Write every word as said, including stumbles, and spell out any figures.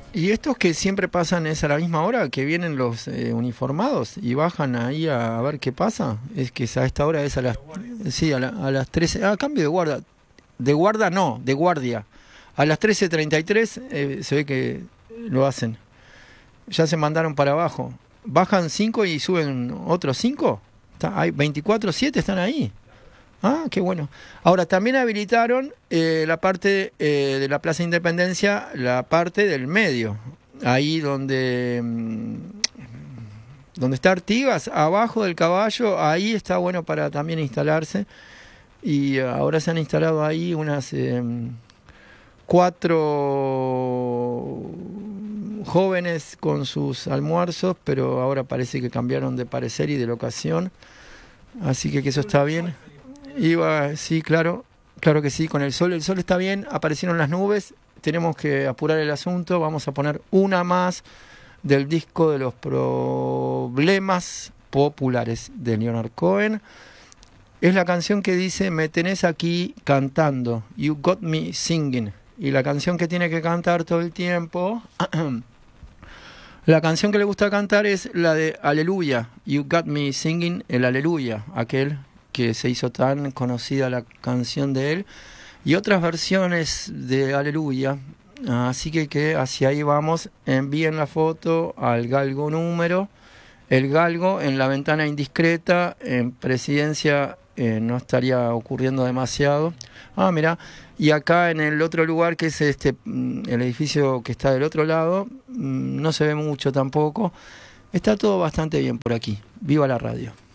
Y estos que siempre pasan es a la misma hora que vienen los eh, uniformados y bajan ahí a, a ver qué pasa. Es que a esta hora es a las sí, a, la, a las trece. Ah, cambio de guarda. De guarda no, de guardia. A las trece treinta y tres eh, se ve que lo hacen. Ya se mandaron para abajo. Bajan cinco y suben otros cinco. Hay veinticuatro siete están ahí. Ah, qué bueno. Ahora, también habilitaron eh, la parte eh, de la Plaza Independencia, la parte del medio. Ahí donde, mmm, donde está Artigas, abajo del Caballo, ahí está bueno para también instalarse. Y ahora se han instalado ahí unas eh, cuatro jóvenes con sus almuerzos, pero ahora parece que cambiaron de parecer y de locación. Así que, que eso está bien. Iba, sí, claro, claro que sí, con el sol, el sol está bien, aparecieron las nubes, tenemos que apurar el asunto, vamos a poner una más del disco de los problemas populares de Leonard Cohen. Es la canción que dice, me tenés aquí cantando, You Got Me Singing, y la canción que tiene que cantar todo el tiempo, la canción que le gusta cantar es la de Aleluya, You Got Me Singing, el Aleluya, aquel que se hizo tan conocida la canción de él, y otras versiones de Aleluya. Así que, que hacia ahí vamos. Envíen la foto al galgo número. El galgo en la ventana indiscreta, en presidencia eh, no estaría ocurriendo demasiado. Ah, mira, y acá en el otro lugar, que es este el edificio que está del otro lado, no se ve mucho tampoco. Está todo bastante bien por aquí. Viva la radio.